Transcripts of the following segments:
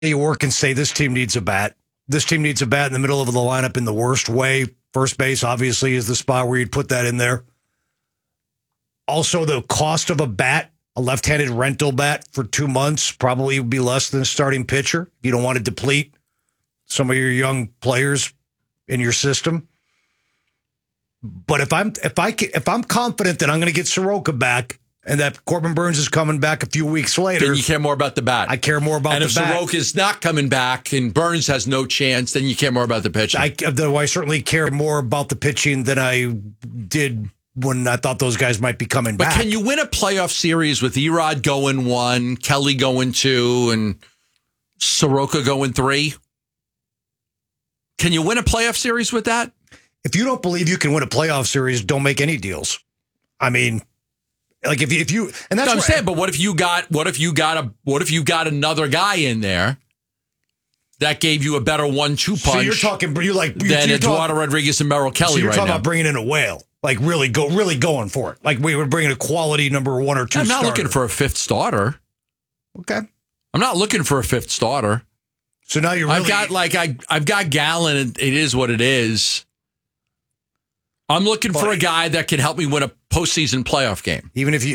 you work and say this team needs a bat. This team needs a bat in the middle of the lineup in the worst way. First base, obviously, is the spot where you'd put that in there. Also, the cost of a bat, a left-handed rental bat for 2 months, probably would be less than a starting pitcher. You don't want to deplete some of your young players in your system. But if I'm confident that I'm going to get Soroka back and that Corbin Burnes is coming back a few weeks later, then you care more about the bat. I care more about the bat. And if Soroka is not coming back and Burnes has no chance, then you care more about the pitching. I certainly care more about the pitching than I did when I thought those guys might be coming back. But can you win a playoff series with Erod going 1, Kelly going 2, and Soroka going 3? Can you win a playoff series with that? If you don't believe you can win a playoff series, don't make any deals. I mean, like if you and that's what I'm saying. I, but what if you got another guy in there that gave you a better 1-2 punch? So you're talking than Eduardo Rodriguez and Merrill Kelly. So you're right talking now. about bringing in a whale, like really going for it. Like we were bringing a quality number 1 or 2. I'm not starter. looking for a 5th starter. Okay, I'm not looking for a 5th starter. So now you're. Really, I've got Gallen, and it is what it is. I'm looking for a guy that can help me win a postseason playoff game. Even if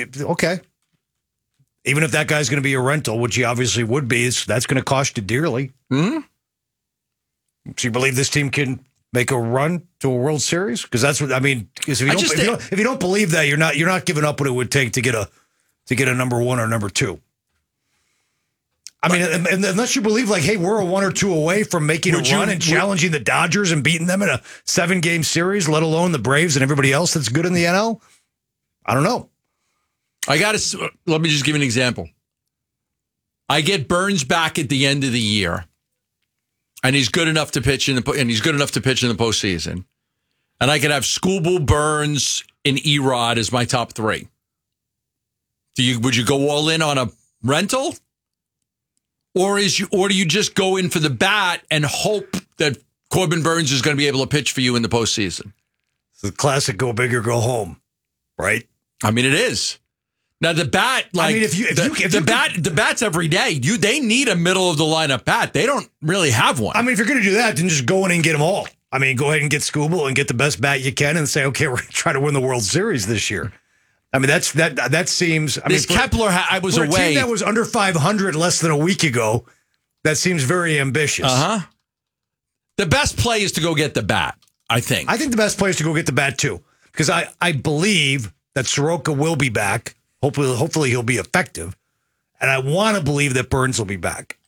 that guy's going to be a rental, which he obviously would be, that's going to cost you dearly. Mm-hmm. So you believe this team can make a run to a World Series? Because that's what I mean. Because if you don't believe that, you're not giving up what it would take to get a number 1 or number 2. I mean, unless you believe, like, hey, we're a 1 or 2 away from making a run and challenging the Dodgers and beating them in a 7-game series, let alone the Braves and everybody else that's good in the NL. I don't know. Let me just give you an example. I get Burnes back at the end of the year, and he's good enough to pitch in the postseason. And I could have Skubal, Burnes, and Erod as my top 3. Would you go all in on a rental? Or do you just go in for the bat and hope that Corbin Burnes is going to be able to pitch for you in the postseason? It's the classic go big or go home, right? I mean, it is. Now the bat, the bat's every day. They need a middle of the lineup bat. They don't really have one. I mean, if you're going to do that, then just go in and get them all. I mean, go ahead and get Skubal and get the best bat you can, and say, okay, we're going to try to win the World Series this year. I mean, that seems. I mean, Kepler, I was away. A team that was under 500 less than a week ago, that seems very ambitious. The best play is to go get the bat, I think. I think the best play is to go get the bat, too. Because I believe that Soroka will be back. Hopefully he'll be effective. And I want to believe that Burnes will be back.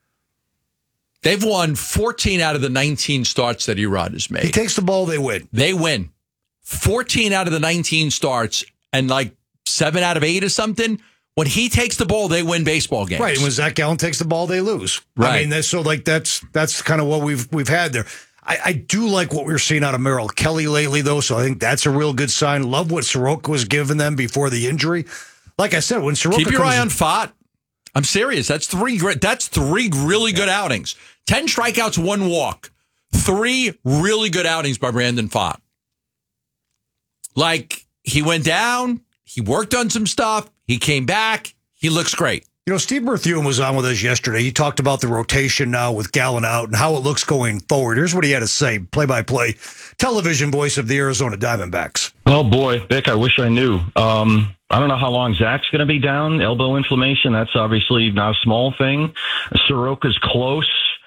They've won 14 out of the 19 starts that Erod has made. He takes the ball, they win. They win. 14 out of the 19 starts and like 7 out of 8 or something. When he takes the ball, they win baseball games. Right. And when Zach Gallen takes the ball, they lose. Right. I mean, that's kind of what we've had there. I do like what we're seeing out of Merrill Kelly lately, though, so I think that's a real good sign. Love what Soroka was giving them before the injury. Like I said, when Soroka keep your eye on Fott. I'm serious. That's 3 really good outings. 10 strikeouts, 1 walk. 3 really good outings by Brandon Fott. Like, he went down, he worked on some stuff, he came back, he looks great. You know, Steve Berthiaume was on with us yesterday. He talked about the rotation now with Gallen out and how it looks going forward. Here's what he had to say, play-by-play, television voice of the Arizona Diamondbacks. Oh, boy, Vic, I wish I knew. I don't know how long Zach's going to be down. Elbow inflammation, that's obviously not a small thing. Soroka's close.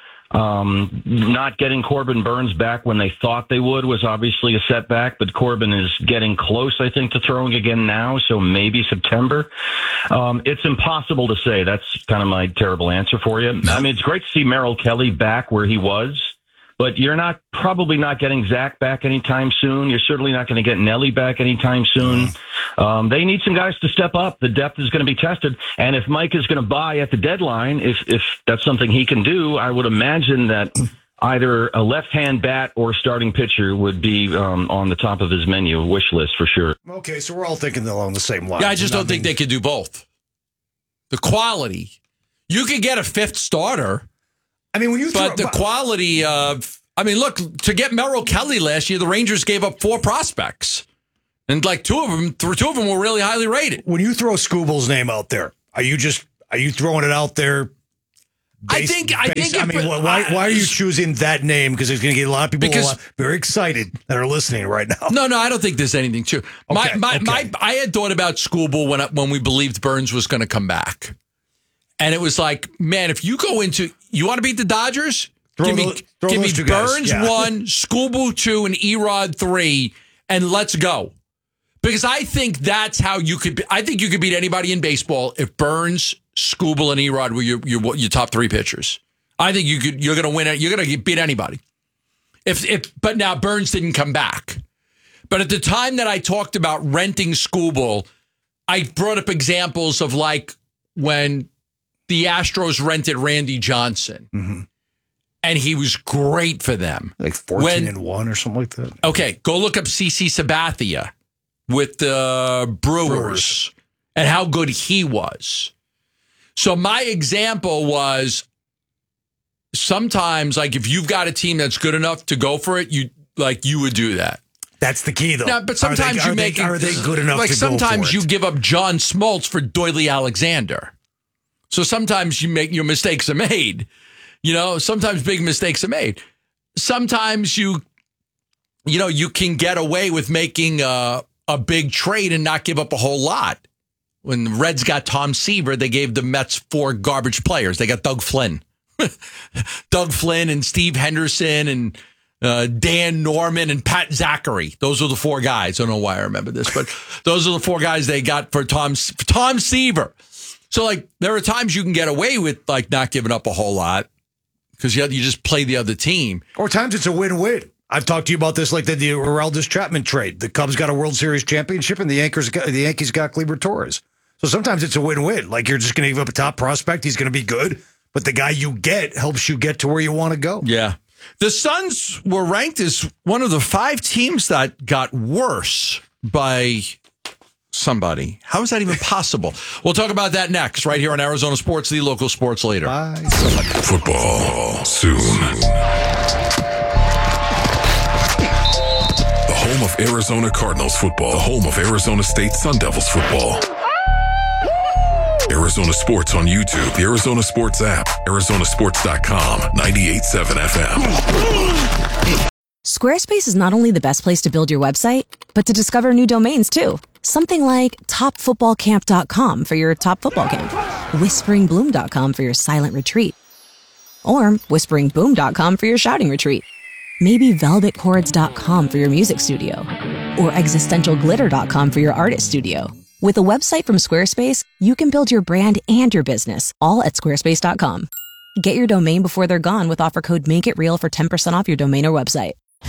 Not getting Corbin Burnes back when they thought they would was obviously a setback, but Corbin is getting close, I think, to throwing again now, so maybe September. It's impossible to say. That's kind of my terrible answer for you. I mean, it's great to see Merrill Kelly back where he was, but you're probably not getting Zach back anytime soon. You're certainly not going to get Nelly back anytime soon. They need some guys to step up. The depth is going to be tested. And if Mike is going to buy at the deadline, if that's something he can do, I would imagine that either a left-hand bat or starting pitcher would be on the top of his menu wish list for sure. Okay, so we're all thinking along the same lines. Yeah, I just don't think they could do both. The quality. You could get a 5th starter. I mean, but the quality of, I mean, look, to get Merrill Kelly last year, the Rangers gave up 4 prospects. And like 2 of them were really highly rated. When you throw Skubal's name out there, are you throwing it out there I think why are you choosing that name? Because there's going to get a lot of people very excited that are listening right now. No, I don't think there's anything to. I had thought about Skubal when we believed Burns was going to come back, and it was like, man, if you go into, you want to beat the Dodgers, give me Burns 1, Skubal 2, and Erod 3, and let's go. Because I think that's how you could. I think you could beat anybody in baseball if Burns, Skubal, and Erod were your top 3 pitchers. I think you could. You're going to win it. You're going to beat anybody. But now Burns didn't come back. But at the time that I talked about renting Skubal, I brought up examples of like when the Astros rented Randy Johnson, and he was great for them, like 14-1 or something like that. Okay, go look up CC Sabathia with the Brewers and how good he was. So my example was sometimes, like, if you've got a team that's good enough to go for it, you would do that. That's the key, though. No, but sometimes are they good enough? Like to sometimes go for it? you give up John Smoltz for Doyley Alexander. So sometimes your mistakes are made. Sometimes big mistakes are made. Sometimes you can get away with making a big trade and not give up a whole lot. When the Reds got Tom Seaver, they gave the Mets 4 garbage players. They got Doug Flynn. Doug Flynn and Steve Henderson and Dan Norman and Pat Zachary. Those are the 4 guys. I don't know why I remember this, but those are the 4 guys they got for Tom Seaver. So, like, there are times you can get away with, like, not giving up a whole lot because you just play the other team. Or times it's a win-win. I've talked to you about this, like the Aroldis Chapman trade. The Cubs got a World Series championship, and the Yankees got Gleyber Torres. So sometimes it's a win-win. Like, you're just going to give up a top prospect. He's going to be good, but the guy you get helps you get to where you want to go. Yeah. The Suns were ranked as one of the 5 teams that got worse by somebody. How is that even possible? We'll talk about that next, right here on Arizona Sports, the local sports leader. Bye. Football soon. The home of Arizona Cardinals football. The home of Arizona State Sun Devils football. Arizona Sports on YouTube, the Arizona Sports app, Arizonasports.com, 98.7 FM. Squarespace is not only the best place to build your website, but to discover new domains too. Something like topfootballcamp.com for your top football camp, whisperingbloom.com for your silent retreat, or whisperingboom.com for your shouting retreat. Maybe velvetchords.com for your music studio, or existentialglitter.com for your artist studio. With a website from Squarespace, you can build your brand and your business, all at squarespace.com. Get your domain before they're gone with offer code MAKEITREAL for 10% off your domain or website.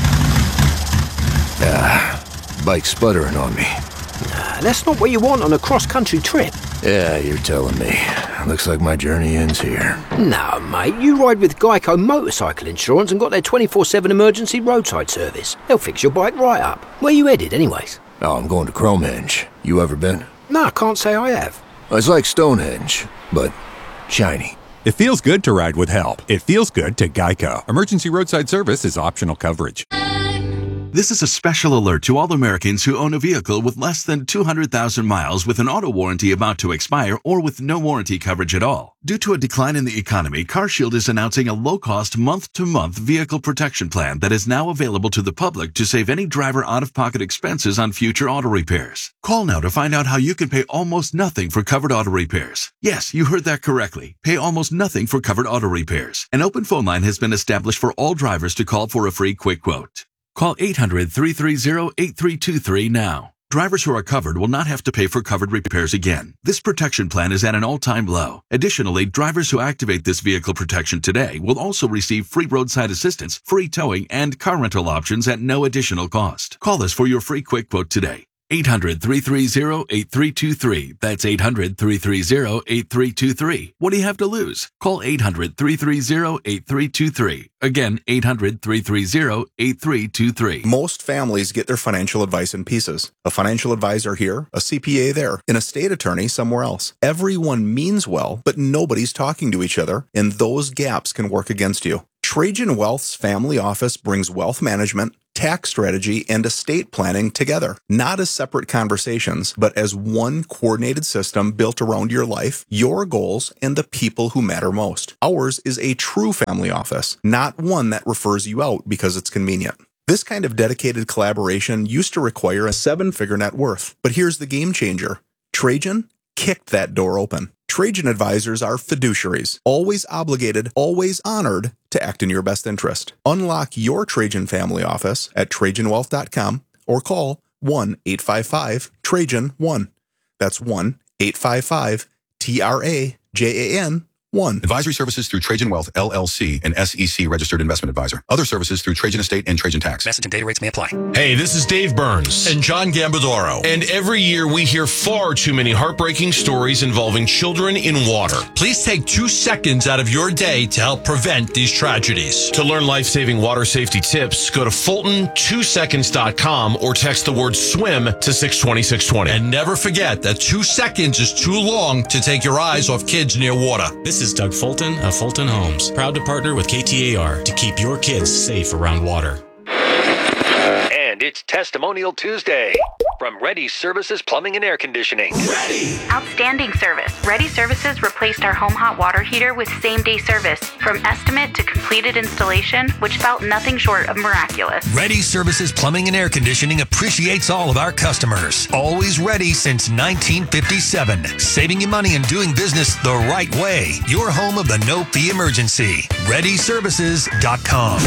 Bike's sputtering on me. That's not what you want on a cross-country trip. Yeah, you're telling me. Looks like my journey ends here. No, mate, you ride with Geico Motorcycle Insurance and got their 24/7 emergency roadside service. They'll fix your bike right up. Where you headed, anyways? Oh, I'm going to Cromenge. You ever been? No, I can't say I have. It's like Stonehenge, but shiny. It feels good to ride with help. It feels good to Geico. Emergency roadside service is optional coverage. This is a special alert to all Americans who own a vehicle with less than 200,000 miles with an auto warranty about to expire or with no warranty coverage at all. Due to a decline in the economy, CarShield is announcing a low-cost month-to-month vehicle protection plan that is now available to the public to save any driver out-of-pocket expenses on future auto repairs. Call now to find out how you can pay almost nothing for covered auto repairs. Yes, you heard that correctly. Pay almost nothing for covered auto repairs. An open phone line has been established for all drivers to call for a free quick quote. Call 800-330-8323 now. Drivers who are covered will not have to pay for covered repairs again. This protection plan is at an all-time low. Additionally, drivers who activate this vehicle protection today will also receive free roadside assistance, free towing, and car rental options at no additional cost. Call us for your free quick quote today. 800-330-8323. That's 800-330-8323. What do you have to lose? Call 800-330-8323. Again, 800-330-8323. Most families get their financial advice in pieces. A financial advisor here, a CPA there, an estate attorney somewhere else. Everyone means well, but nobody's talking to each other, and those gaps can work against you. Trajan Wealth's family office brings wealth management, tax strategy, and estate planning together, not as separate conversations, but as one coordinated system built around your life, your goals, and the people who matter most. Ours is a true family office, not one that refers you out because it's convenient. This kind of dedicated collaboration used to require a 7-figure net worth, but here's the game changer. Trajan kicked that door open. Trajan advisors are fiduciaries, always obligated, always honored to act in your best interest. Unlock your Trajan family office at TrajanWealth.com or call 1-855-TRAJAN-1. That's 1-855-TRAJAN-1. Advisory services through Trajan Wealth, LLC, an SEC registered investment advisor. Other services through Trajan Estate and Trajan Tax. Message and data rates may apply. Hey, this is Dave Burns. And John Gambadoro. And every year we hear far too many heartbreaking stories involving children in water. Please take 2 seconds out of your day to help prevent these tragedies. To learn life-saving water safety tips, go to Fulton2seconds.com or text the word swim to 620-620. And never forget that 2 seconds is too long to take your eyes off kids near water. This is Doug Fulton of Fulton Homes, proud to partner with KTAR to keep your kids safe around water. And it's Testimonial Tuesday from Ready Services Plumbing and Air Conditioning. Ready! Outstanding service. Ready Services replaced our home hot water heater with same-day service. From estimate to completed installation, which felt nothing short of miraculous. Ready Services Plumbing and Air Conditioning appreciates all of our customers. Always ready since 1957. Saving you money and doing business the right way. Your home of the no-fee emergency. ReadyServices.com.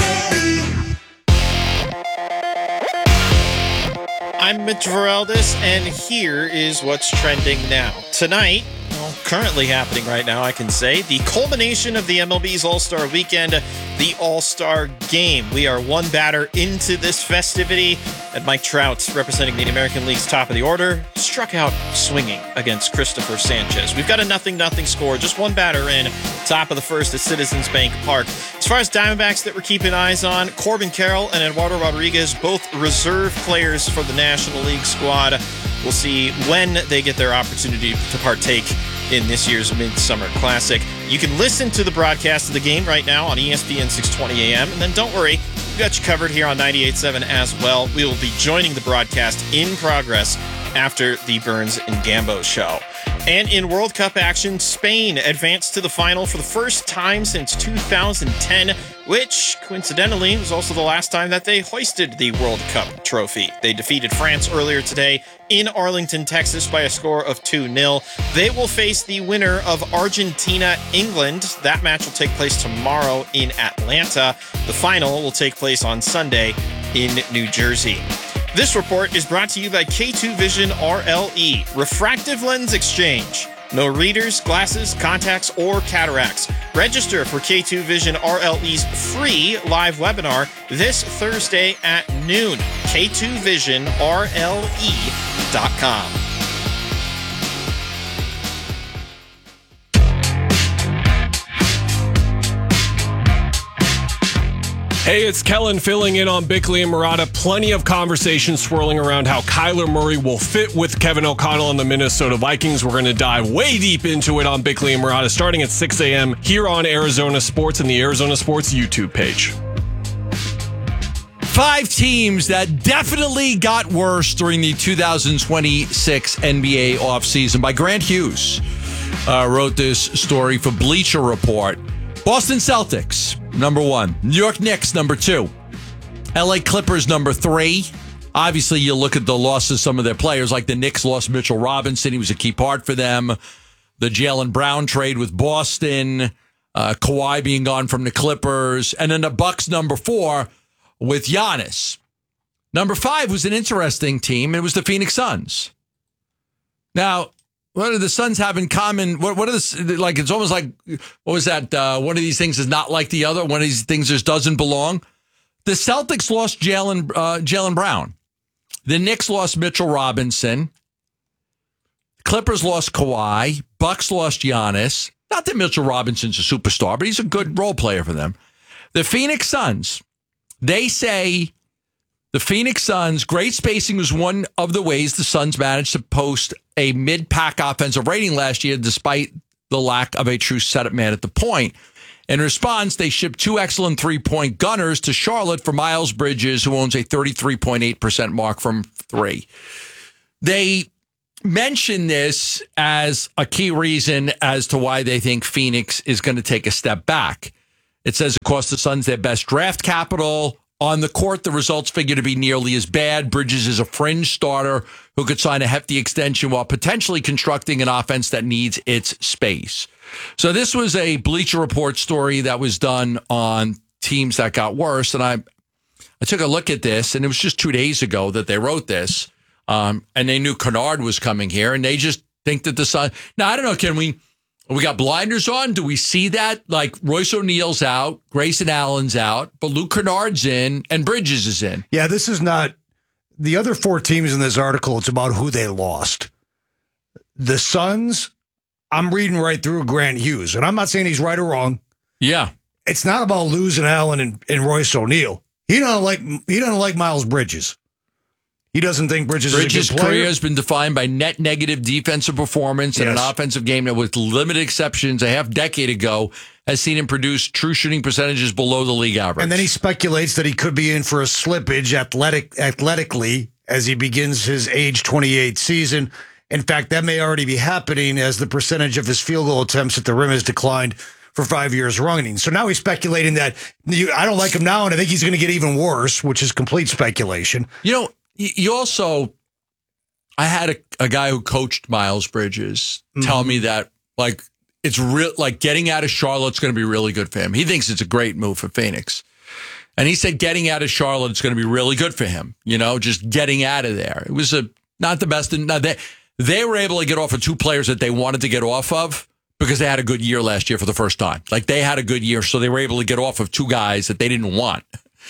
I'm Mitch Varaldis, and here is what's trending now. Tonight, currently happening right now, I can say, the culmination of the MLB's All-Star Weekend, the All-Star Game. We are one batter into this festivity, and Mike Trout, representing the American League's top of the order, struck out swinging against Christopher Sanchez. We've got a 0-0 score, just one batter in, top of the first at Citizens Bank Park. As far as Diamondbacks that we're keeping eyes on, Corbin Carroll and Eduardo Rodriguez, both reserve players for the National League squad. We'll see when they get their opportunity to partake in this year's Midsummer Classic. You can listen to the broadcast of the game right now on ESPN 620 AM. And then don't worry, we've got you covered here on 98.7 as well. We will be joining the broadcast in progress after the Burns and Gambo show. And in World Cup action, Spain advanced to the final for the first time since 2010, which coincidentally was also the last time that they hoisted the World Cup trophy. They defeated France earlier today in Arlington, Texas by a score of 2-0. They will face the winner of Argentina-England. That match will take place tomorrow in Atlanta. The final will take place on Sunday in New Jersey. This report is brought to you by K2 Vision RLE, Refractive Lens Exchange. No readers, glasses, contacts, or cataracts. Register for K2 Vision RLE's free live webinar this Thursday at noon. K2VisionRLE.com. Hey, it's Kellen filling in on Bickley and Murata. Plenty of conversation swirling around how Kyler Murray will fit with Kevin O'Connell and the Minnesota Vikings. We're going to dive way deep into it on Bickley and Murata starting at 6 a.m. here on Arizona Sports and the Arizona Sports YouTube page. 5 teams that definitely got worse during the 2026 NBA offseason by Grant Hughes. Wrote this story for Bleacher Report. Boston Celtics, number 1. New York Knicks, number 2. LA Clippers, number 3. Obviously, you look at the loss of some of their players, like the Knicks lost Mitchell Robinson. He was a key part for them. The Jaylen Brown trade with Boston. Kawhi being gone from the Clippers. And then the Bucks, number 4, with Giannis. Number 5 was an interesting team. It was the Phoenix Suns. Now, what do the Suns have in common? What are the, like, it's almost like, what was that? One of these things is not like the other. One of these things just doesn't belong. The Celtics lost Jaylen Brown. The Knicks lost Mitchell Robinson. Clippers lost Kawhi. Bucks lost Giannis. Not that Mitchell Robinson's a superstar, but he's a good role player for them. The Phoenix Suns, they say the Phoenix Suns, great spacing was one of the ways the Suns managed to post a mid-pack offensive rating last year, despite the lack of a true setup man at the point. In response, they shipped 2 excellent three-point gunners to Charlotte for Miles Bridges, who owns a 33.8% mark from 3. They mention this as a key reason as to why they think Phoenix is going to take a step back. It says it cost the Suns their best draft capital. On the court, the results figure to be nearly as bad. Bridges is a fringe starter who could sign a hefty extension while potentially constructing an offense that needs its space. So this was a Bleacher Report story that was done on teams that got worse. And I took a look at this, and it was just 2 days ago that they wrote this. And they knew Kennard was coming here, and they just think that the Suns. Now, I don't know, can we got blinders on? Do we see that? Like, Royce O'Neal's out, Grayson Allen's out, but Luke Kennard's in, and Bridges is in. Yeah, this is not the other 4 teams in this article. It's about who they lost. The Suns, I'm reading right through Grant Hughes, and I'm not saying he's right or wrong. Yeah. It's not about losing Allen and Royce O'Neal. He doesn't like Miles Bridges. He doesn't think Bridges is a good player. Career has been defined by net negative defensive performance and an offensive game that, with limited exceptions, a half-decade ago, has seen him produce true shooting percentages below the league average. And then he speculates that he could be in for a slippage athletically as he begins his age 28 season. In fact, that may already be happening as the percentage of his field goal attempts at the rim has declined for 5 years running. So now he's speculating that I don't like him now, and I think he's going to get even worse, which is complete speculation. You know, you also, I had a guy who coached Miles Bridges tell me that, like, it's real, like, getting out of Charlotte's going to be really good for him. He thinks it's a great move for Phoenix. And he said getting out of Charlotte is going to be really good for him. You know, just getting out of there. It was not the best. They were able to get off of 2 players that they wanted to get off of because they had a good year last year for the first time. Like, they had a good year, so they were able to get off of 2 guys that they didn't want.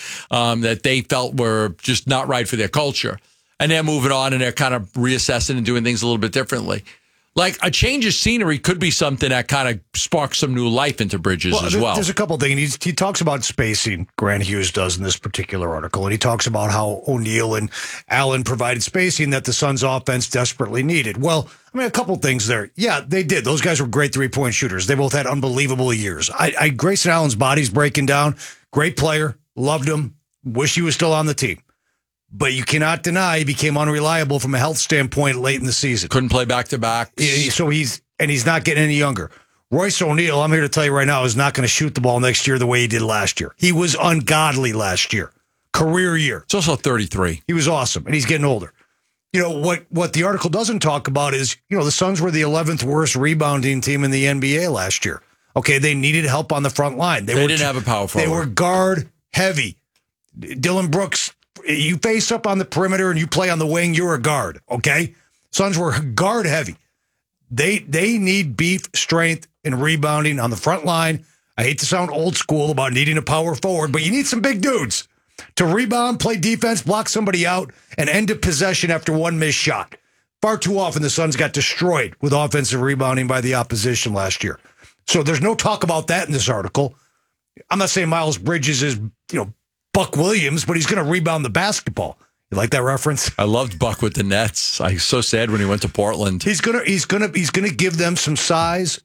That they felt were just not right for their culture. And they're moving on, and they're kind of reassessing and doing things a little bit differently. Like, a change of scenery could be something that kind of sparks some new life into Bridges as well. There's a couple of things. He talks about spacing, Grant Hughes does in this particular article, and he talks about how O'Neal and Allen provided spacing that the Suns' offense desperately needed. Well, I mean, a couple of things there. Yeah, they did. Those guys were great three-point shooters. They both had unbelievable years. Grayson Allen's body's breaking down. Great player. Loved him. Wish he was still on the team. But you cannot deny he became unreliable from a health standpoint late in the season. Couldn't play back-to-back. So he's not getting any younger. Royce O'Neal, I'm here to tell you right now, is not going to shoot the ball next year the way he did last year. He was ungodly last year. Career year. It's also 33. He was awesome, and he's getting older. You know, what the article doesn't talk about is, you know, the Suns were the 11th worst rebounding team in the NBA last year. Okay, they needed help on the front line. They didn't have a power forward. They were guard heavy. Dylan Brooks, you face up on the perimeter and you play on the wing, you're a guard, okay? Suns were guard heavy. They need beef, strength, and rebounding on the front line. I hate to sound old school about needing a power forward, but you need some big dudes to rebound, play defense, block somebody out, and end a possession after one missed shot. Far too often the Suns got destroyed with offensive rebounding by the opposition last year. So there's no talk about that in this article. I'm not saying Miles Bridges is, Buck Williams, but he's going to rebound the basketball. You like that reference? I loved Buck with the Nets. I was so sad when he went to Portland. He's gonna give them some size.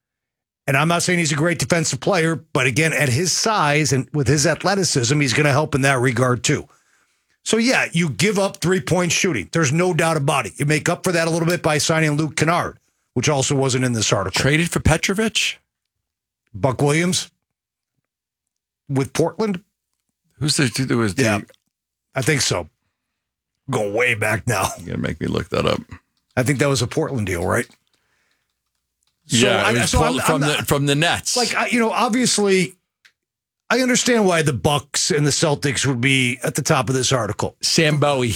And I'm not saying he's a great defensive player, but again, at his size and with his athleticism, he's going to help in that regard too. So yeah, you give up 3-point shooting. There's no doubt about it. You make up for that a little bit by signing Luke Kennard, which also wasn't in this article. Traded for Petrovic? Buck Williams with Portland? Who's the Yeah, I think so. Go way back now. You're going to make me look that up. I think that was a Portland deal, right? So from the Nets. Like, obviously, I understand why the Bucks and the Celtics would be at the top of this article. Sam Bowie.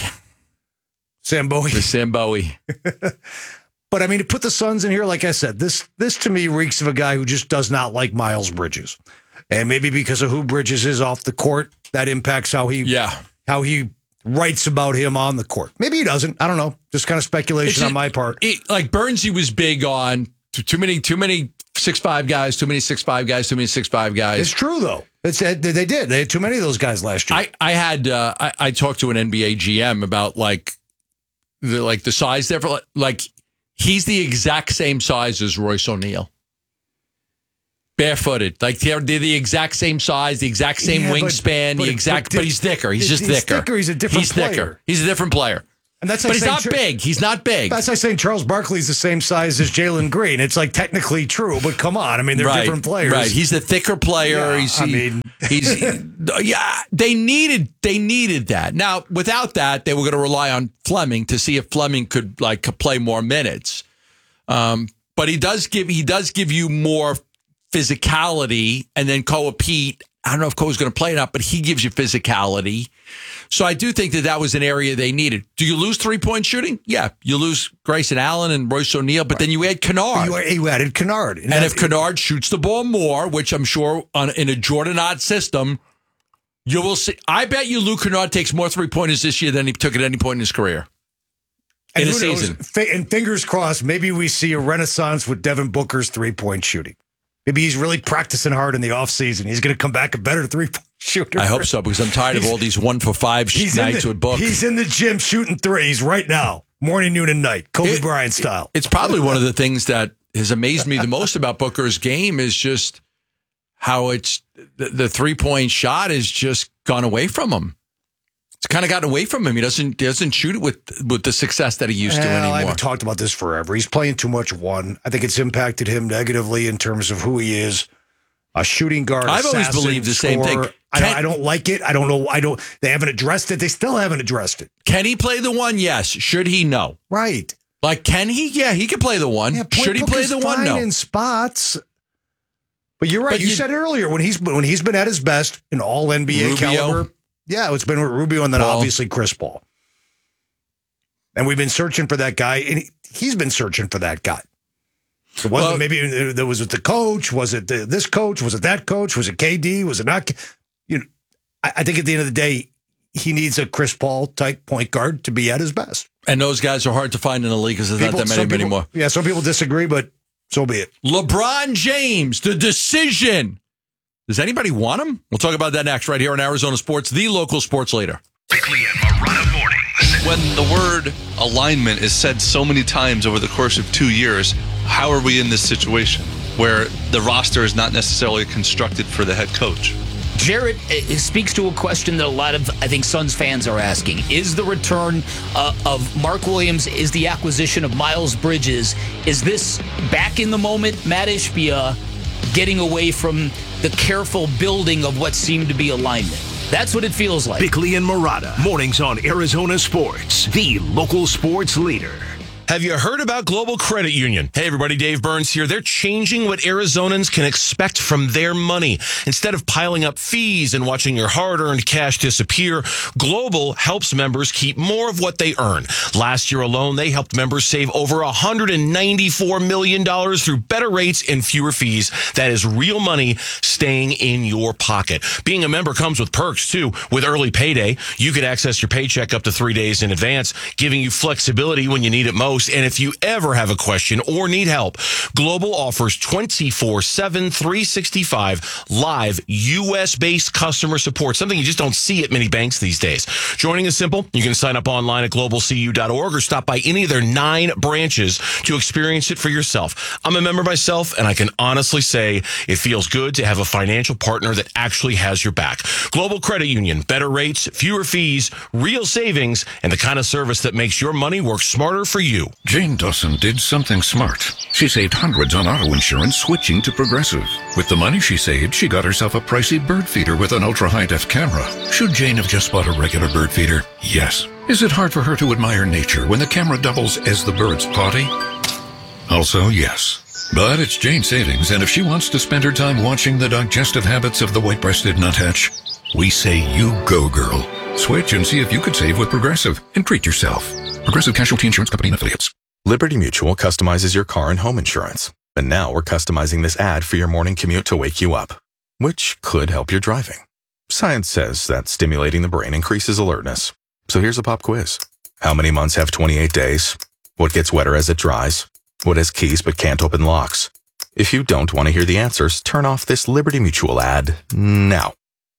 The Sam Bowie. But, I mean, to put the Suns in here, like I said, this to me reeks of a guy who just does not like Miles Bridges. And maybe because of who Bridges is off the court, that impacts how he writes about him on the court. Maybe he doesn't. I don't know. Just kind of speculation on my part. Like Bernsey was big on too many 6'5" guys, too many 6'5" guys, too many 6'5" guys. It's true, though. They did. They had too many of those guys last year. I talked to an NBA GM about the size there. He's the exact same size as Royce O'Neal. Barefooted. Like they're the exact same size, the exact same wingspan, but he's thicker. He's just thicker. He's a different player. Thicker. He's a different player. And that's but he's not big. He's not big. That's like saying Charles Barkley's the same size as Jalen Green. It's like technically true, but come on. I mean, they're different players. Right. He's the thicker player. They needed that. Now, without that, they were going to rely on Fleming to see if Fleming could play more minutes. But he does give you more physicality, and then Koa Pete. I don't know if Koa's going to play or not, but he gives you physicality. So I do think that was an area they needed. Do you lose 3-point shooting? Yeah. You lose Grayson Allen and Royce O'Neal, but then you add Kennard. You added Kennard. And if Kennard shoots the ball more, which I'm sure in a Jordan Ott system, you will see. I bet you Luke Kennard takes more 3-pointers this year than he took at any point in his career. In a season. And fingers crossed, maybe we see a renaissance with Devin Booker's 3-point shooting. Maybe he's really practicing hard in the offseason. He's going to come back a better 3-point shooter. I hope so, because I'm tired of all these 1-for-5 nights with Book. He's in the gym shooting threes right now, morning, noon, and night, Kobe Bryant style. It's probably one of the things that has amazed me the most about Booker's game is just how it's the 3-point shot has just gone away from him. It's kind of gotten away from him. He doesn't shoot it with the success that he used to anymore. I haven't talked about this forever. He's playing too much one. I think it's impacted him negatively in terms of who he is. A shooting guard. I've always believed the same thing. I don't like it. I don't know. They haven't addressed it. They still haven't addressed it. Can he play the one? Yes. Should he? No. Right. Like, can he? Yeah, he can play the one. Yeah, should he play the one? No. In spots. But you're right. You said it earlier when he's been at his best in all NBA caliber. Yeah, it's been with Rubio and then obviously Chris Paul. And we've been searching for that guy, and he's been searching for that guy. It wasn't maybe there was it the coach? Was it this coach? Was it that coach? Was it KD? Was it not? I think at the end of the day, he needs a Chris Paul type point guard to be at his best. And those guys are hard to find in the league because there's not that many anymore. Yeah, some people disagree, but so be it. LeBron James, the decision. Does anybody want him? We'll talk about that next right here on Arizona Sports, the local sports leader. Bickley and Marotta mornings. When the word alignment is said so many times over the course of 2 years, how are we in this situation where the roster is not necessarily constructed for the head coach? Jarrett speaks to a question that a lot of, I think, Suns fans are asking. Is the return of Mark Williams, is the acquisition of Miles Bridges, is this back in the moment Matt Ishbia getting away from the careful building of what seemed to be alignment? That's what it feels like. Bickley and Marotta, mornings on Arizona Sports, the local sports leader. Have you heard about Global Credit Union? Hey, everybody, Dave Burns here. They're changing what Arizonans can expect from their money. Instead of piling up fees and watching your hard-earned cash disappear, Global helps members keep more of what they earn. Last year alone, they helped members save over $194 million through better rates and fewer fees. That is real money staying in your pocket. Being a member comes with perks, too. With early payday, you can access your paycheck up to 3 days in advance, giving you flexibility when you need it most. And if you ever have a question or need help, Global offers 24/7, 365 live U.S.-based customer support, something you just don't see at many banks these days. Joining is simple. You can sign up online at globalcu.org or stop by any of their 9 branches to experience it for yourself. I'm a member myself, and I can honestly say it feels good to have a financial partner that actually has your back. Global Credit Union, better rates, fewer fees, real savings, and the kind of service that makes your money work smarter for you. Jane Dawson did something smart. She saved hundreds on auto insurance switching to Progressive. With the money she saved, she got herself a pricey bird feeder with an ultra-high-def camera. Should Jane have just bought a regular bird feeder? Yes. Is it hard for her to admire nature when the camera doubles as the bird's potty? Also, yes. But it's Jane's savings, and if she wants to spend her time watching the digestive habits of the white-breasted nuthatch, we say you go, girl. Switch and see if you could save with Progressive and treat yourself. Progressive Casualty Insurance Company and Affiliates. Liberty Mutual customizes your car and home insurance. And now we're customizing this ad for your morning commute to wake you up, which could help your driving. Science says that stimulating the brain increases alertness. So here's a pop quiz. How many months have 28 days? What gets wetter as it dries? What has keys but can't open locks? If you don't want to hear the answers, turn off this Liberty Mutual ad now.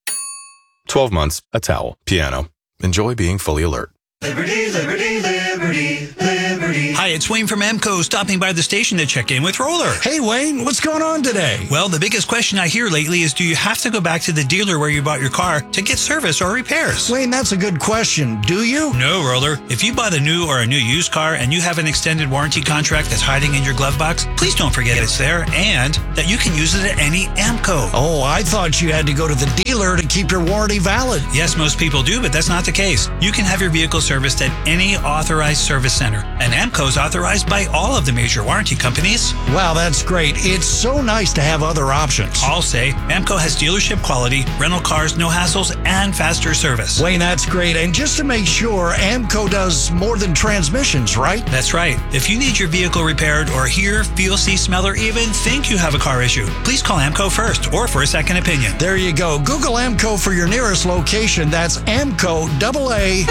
12 months, a towel, piano. Enjoy being fully alert. Liberty, liberty, liberty, liberty. Security. Hi, it's Wayne from AMCO, stopping by the station to check in with Roller. Hey, Wayne, what's going on today? Well, the biggest question I hear lately is, do you have to go back to the dealer where you bought your car to get service or repairs? Wayne, that's a good question. Do you? No, Roller. If you bought a new or a new used car and you have an extended warranty contract that's hiding in your glove box, please don't forget it's there and that you can use it at any AMCO. Oh, I thought you had to go to the dealer to keep your warranty valid. Yes, most people do, but that's not the case. You can have your vehicle serviced at any authorized service center, and AMCO is authorized by all of the major warranty companies. Wow, that's great. It's so nice to have other options. I'll say AMCO has dealership quality, rental cars, no hassles, and faster service. Wayne, that's great. And just to make sure, AMCO does more than transmissions, right? That's right. If you need your vehicle repaired or hear, feel, see, smell, or even think you have a car issue, please call AMCO first or for a second opinion. There you go. Google AMCO for your nearest location. That's AMCO, AA,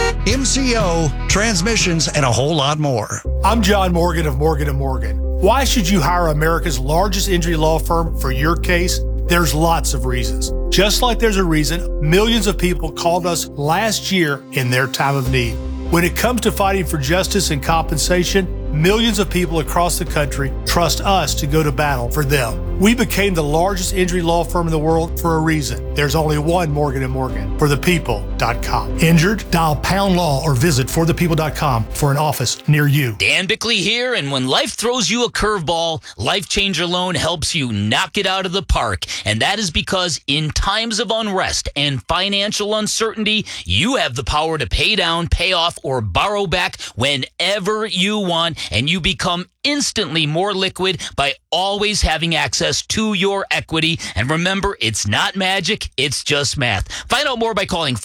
MCO, transmissions, and a whole lot more. I'm John Morgan of Morgan & Morgan. Why should you hire America's largest injury law firm for your case? There's lots of reasons. Just like there's a reason millions of people called us last year in their time of need. When it comes to fighting for justice and compensation, millions of people across the country trust us to go to battle for them. We became the largest injury law firm in the world for a reason. There's only one Morgan & Morgan, forthepeople.com. Injured? Dial #law or visit forthepeople.com for an office near you. Dan Bickley here, and when life throws you a curveball, Life Changer Loan helps you knock it out of the park. And that is because in times of unrest and financial uncertainty, you have the power to pay down, pay off, or borrow back whenever you want, and you become instantly more liquid by always having access to your equity. And remember, it's not magic, it's just math. Find out more by calling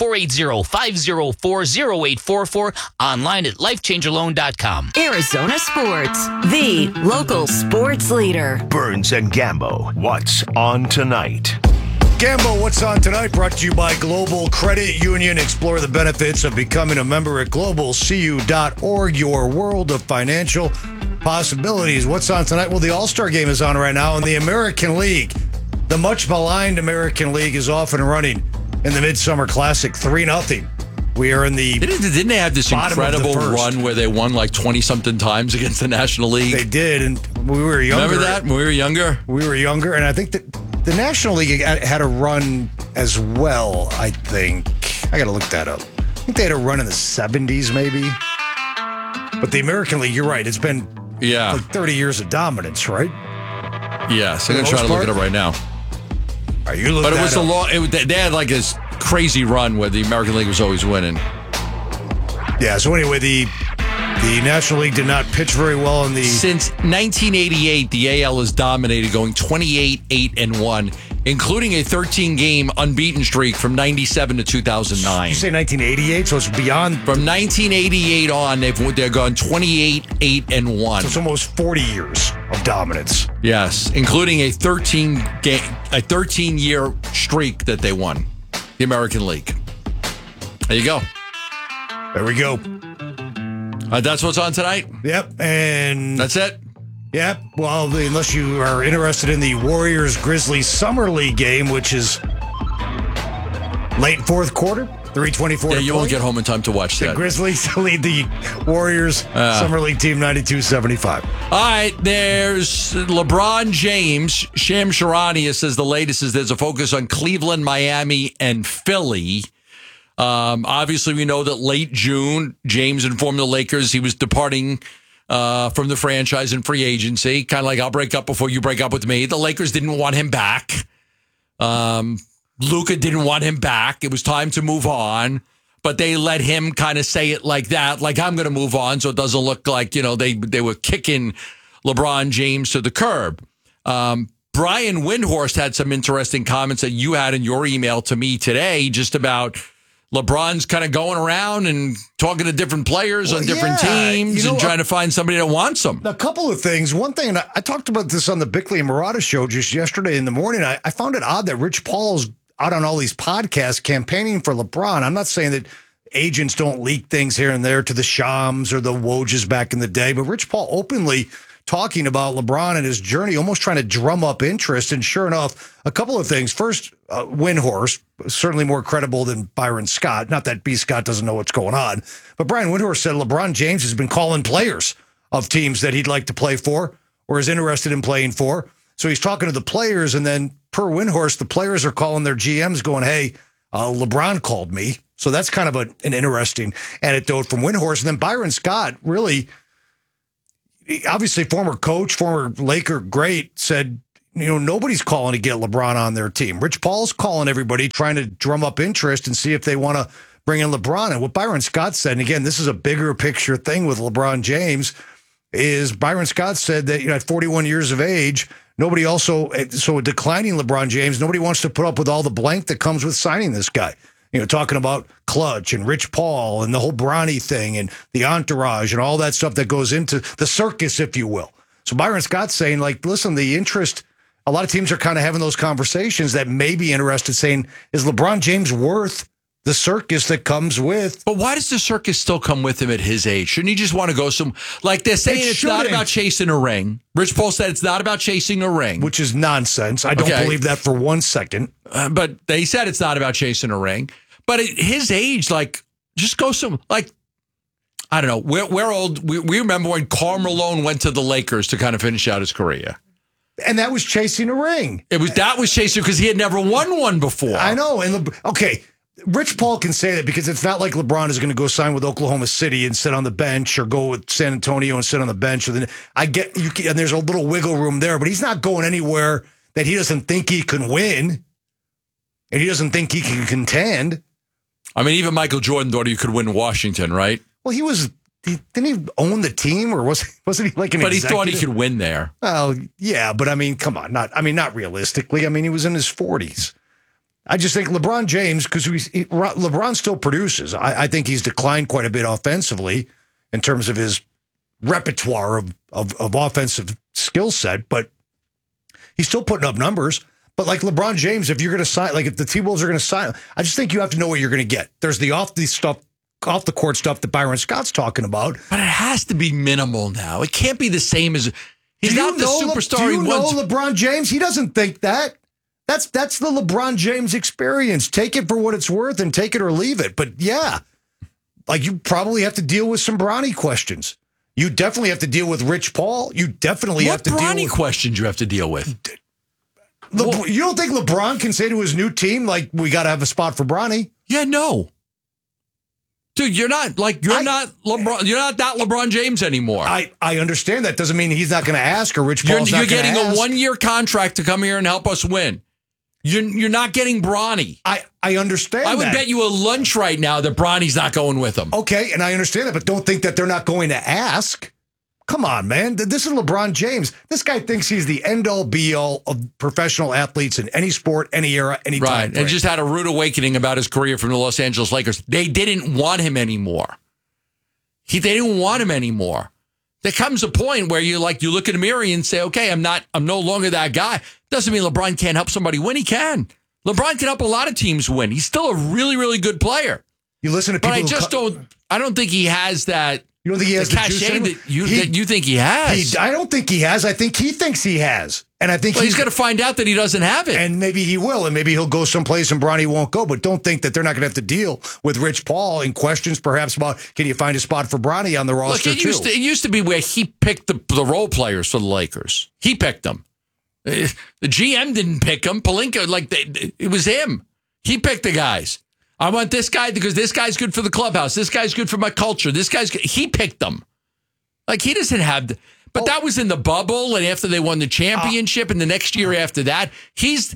480-504-0844, online at lifechangerloan.com. Arizona Sports, the local sports leader. Burns and Gambo, what's on tonight? Gambo, what's on tonight? Brought to you by Global Credit Union. Explore the benefits of becoming a member at globalcu.org, your world of financial possibilities. What's on tonight? Well, the All-Star game is on right now in the American League. The much maligned American League is off and running in the Midsummer Classic, 3-0. We are in the Didn't they have this incredible run where they won like 20-something times against the National League? They did, and we were younger. Remember that? When we were younger? We were younger, and I think that the National League had a run as well, I think. I got to look that up. I think they had a run in the 70s, maybe. But the American League, you're right. It's been like 30 years of dominance, right? Yes. I'm going to try to look it up right now. Are you looking But it was a long. They had like this crazy run where the American League was always winning. Yeah, so anyway, the National League did not pitch very well in the... Since 1988, the AL has dominated, going 28-8-1, including a 13-game unbeaten streak from 97 to 2009. Did you say 1988? So it's beyond... From 1988 on, they're gone 28-8-1. So it's almost 40 years of dominance. Yes, including a 13-year streak that they won, the American League. There you go. There we go. That's what's on tonight? Yep, and... That's it? Yep, well, unless you are interested in the Warriors-Grizzlies Summer League game, which is late fourth quarter, 3:24. Yeah, you won't get home in time to watch that. The Grizzlies lead the Warriors Summer League team 92-75. All right, there's LeBron James. Sham Charania says the latest is there's a focus on Cleveland, Miami, and Philly. Obviously, we know that late June, James informed the Lakers he was departing from the franchise in free agency. Kind of like, I'll break up before you break up with me. The Lakers didn't want him back. Luka didn't want him back. It was time to move on. But they let him kind of say it like that, like, I'm going to move on, so it doesn't look like, they were kicking LeBron James to the curb. Brian Windhorst had some interesting comments that you had in your email to me today just about LeBron's kind of going around and talking to different players on different teams and trying to find somebody that wants them. A couple of things. One thing, and I talked about this on the Bickley and Murata show just yesterday in the morning. I found it odd that Rich Paul's out on all these podcasts campaigning for LeBron. I'm not saying that agents don't leak things here and there to the Shams or the Wojs back in the day, but Rich Paul openly talking about LeBron and his journey, almost trying to drum up interest. And sure enough, a couple of things. First, Windhorst, certainly more credible than Byron Scott. Not that B. Scott doesn't know what's going on. But Brian Windhorst said LeBron James has been calling players of teams that he'd like to play for or is interested in playing for. So he's talking to the players, and then per Windhorst, the players are calling their GMs going, hey, LeBron called me. So that's kind of an interesting anecdote from Windhorst. And then Byron Scott, really, obviously former coach, former Laker great, said, nobody's calling to get LeBron on their team. Rich Paul's calling everybody, trying to drum up interest and see if they want to bring in LeBron. And what Byron Scott said, and again, this is a bigger picture thing with LeBron James, is Byron Scott said that at 41 years of age, nobody also, so declining LeBron James, nobody wants to put up with all the blank that comes with signing this guy. Talking about Clutch and Rich Paul and the whole Bronny thing and the entourage and all that stuff that goes into the circus, if you will. So Byron Scott's saying, listen, the interest, a lot of teams are kind of having those conversations that may be interested, saying, is LeBron James worth the circus that comes with? But why does the circus still come with him at his age? Shouldn't he just want to go they're saying it's not about chasing a ring. Rich Paul said it's not about chasing a ring. Which is nonsense. I don't believe that for 1 second. But they said it's not about chasing a ring. But at his age, just go I don't know. We're old. We remember when Karl Malone went to the Lakers to kind of finish out his career. And that was chasing a ring. That was chasing because he had never won one before. I know. And Rich Paul can say that because it's not like LeBron is going to go sign with Oklahoma City and sit on the bench, or go with San Antonio and sit on the bench. And there's a little wiggle room there, but he's not going anywhere that he doesn't think he can win, and he doesn't think he can contend. I mean, even Michael Jordan thought he could win Washington, right? Well, didn't he own the team, or wasn't he like an executive? But he thought he could win there. Well, yeah, but come on, not realistically. He was in his 40s. I just think LeBron James, because LeBron still produces. I think he's declined quite a bit offensively in terms of his repertoire of offensive skill set, but he's still putting up numbers. But like LeBron James, if you're going to sign, if the T-Wolves are going to sign, I just think you have to know what you're going to get. There's the off the court stuff that Byron Scott's talking about. But it has to be minimal now. It can't be the same as he's not the superstar he was. Do you know LeBron James? He doesn't think that. That's the LeBron James experience. Take it for what it's worth and take it or leave it. But yeah, you probably have to deal with some Bronny questions. You definitely have to deal with Rich Paul. You definitely have to deal with... What Bronny questions you have to deal with? You don't think LeBron can say to his new team, we got to have a spot for Bronny? Yeah, no. Dude, you're not LeBron. You're not that LeBron James anymore. I understand that. Doesn't mean he's not going to ask, or Rich Paul's You're getting a 1-year contract to come here and help us win. You're not getting Bronny. I understand that. I would bet you a lunch right now that Bronny's not going with him. Okay, and I understand that, but don't think that they're not going to ask. Come on, man. This is LeBron James. This guy thinks he's the end-all, be-all of professional athletes in any sport, any era, any time. Right, and just had a rude awakening about his career from the Los Angeles Lakers. They didn't want him anymore. They didn't want him anymore. There comes a point where you look in the mirror and say, okay, I'm no longer that guy. Doesn't mean LeBron can't help somebody win. He can. LeBron can help a lot of teams win. He's still a really, really good player. You listen to people, but I don't think he has that. You don't think he has the cachet that you think he has? I don't think he has. I think he thinks he has. And I think he's going to find out that he doesn't have it. And maybe he will. And maybe he'll go someplace and Bronny won't go. But don't think that they're not going to have to deal with Rich Paul and questions perhaps about, can you find a spot for Bronny on the roster too? It used to be where he picked the role players for the Lakers. He picked them. The GM didn't pick them. Pelinka, it was him. He picked the guys. I want this guy because this guy's good for the clubhouse. This guy's good for my culture. He picked them. He doesn't have... But that was in the bubble, and after they won the championship, and the next year after that, his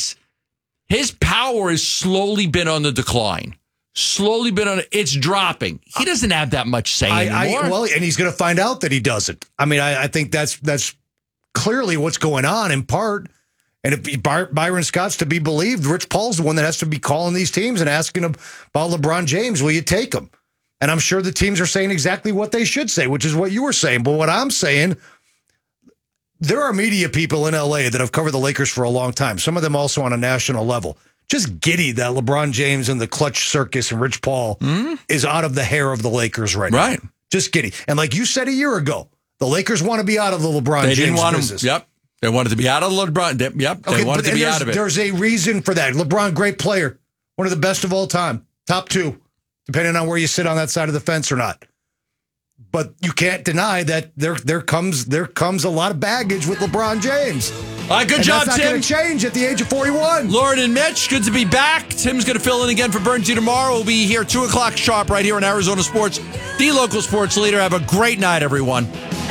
power has slowly been on the decline. It's dropping. He doesn't have that much say anymore. And he's going to find out that he doesn't. I think that's clearly what's going on in part. And if Byron Scott's to be believed, Rich Paul's the one that has to be calling these teams and asking them about LeBron James. Will you take him? And I'm sure the teams are saying exactly what they should say, which is what you were saying. But what I'm saying, there are media people in L.A. that have covered the Lakers for a long time, some of them also on a national level. Just giddy that LeBron James and the Clutch Circus and Rich Paul is out of the hair of the Lakers right now. Just giddy. And like you said a year ago, The Lakers want to be out of the LeBron They James didn't want business. him. Yep. They wanted to be out of LeBron. Yep. They wanted to be out of it. There's a reason for that. LeBron, great player. One of the best of all time. Top 2, depending on where you sit on that side of the fence or not. But you can't deny that there comes a lot of baggage with LeBron James. All right, good job, that's Tim. Not going to change at the age of 41. Lauren and Mitch, good to be back. Tim's going to fill in again for Bernsey tomorrow. We'll be here 2 o'clock sharp right here on Arizona Sports, the local sports leader. Have a great night, everyone.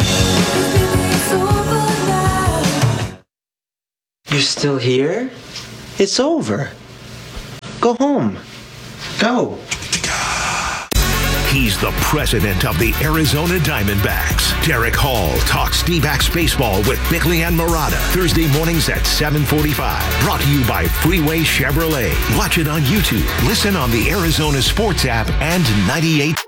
You're still here? It's over. Go home. Go. He's the president of the Arizona Diamondbacks. Derek Hall talks D-backs baseball with Bickley and Murata. Thursday mornings at 7:45. Brought to you by Freeway Chevrolet. Watch it on YouTube. Listen on the Arizona Sports app and 98.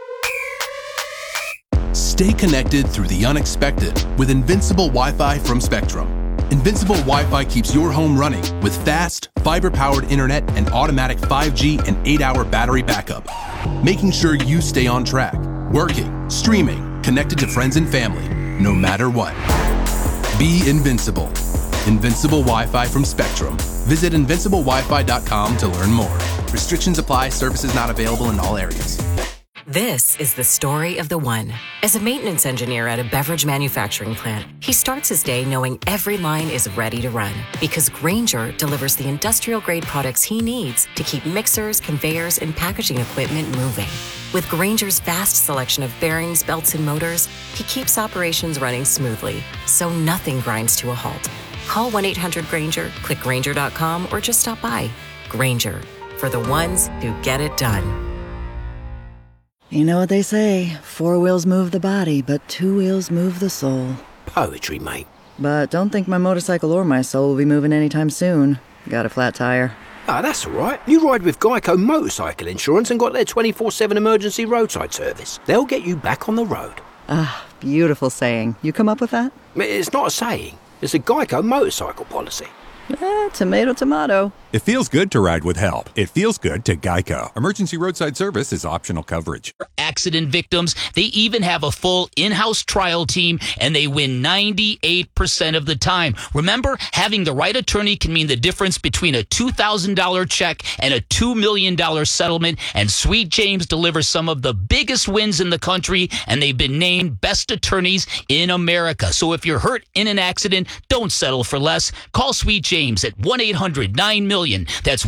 Stay connected through the unexpected with Invincible Wi-Fi from Spectrum. Invincible Wi-Fi keeps your home running with fast, fiber-powered internet and automatic 5G and 8-hour battery backup, making sure you stay on track, working, streaming, connected to friends and family, no matter what. Be invincible. Invincible Wi-Fi from Spectrum. Visit invinciblewifi.com to learn more. Restrictions apply. Services not available in all areas. This is the story of the one. As a maintenance engineer at a beverage manufacturing plant, he starts his day knowing every line is ready to run because Grainger delivers the industrial-grade products he needs to keep mixers, conveyors, and packaging equipment moving. With Grainger's vast selection of bearings, belts, and motors, he keeps operations running smoothly, so nothing grinds to a halt. Call 1-800-GRAINGER, click Grainger.com, or just stop by. Grainger, for the ones who get it done. You know what they say, 4 wheels move the body, but 2 wheels move the soul. Poetry, mate. But don't think my motorcycle or my soul will be moving anytime soon. Got a flat tire. Ah, that's all right. You ride with Geico Motorcycle Insurance and got their 24/7 emergency roadside service. They'll get you back on the road. Ah, beautiful saying. You come up with that? It's not a saying. It's a Geico motorcycle policy. Tomato, tomato. It feels good to ride with help. It feels good to Geico. Emergency roadside service is optional coverage. Accident victims, they even have a full in-house trial team, and they win 98% of the time. Remember, having the right attorney can mean the difference between a $2,000 check and a $2 million settlement, and Sweet James delivers some of the biggest wins in the country, and they've been named best attorneys in America. So if you're hurt in an accident, don't settle for less. Call Sweet James at 1-800-9-MILLION. That's